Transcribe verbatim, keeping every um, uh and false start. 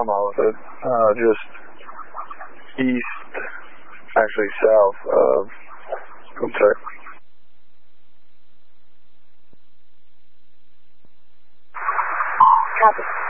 Panama with it, uh, just east, actually south of Punta. Copy.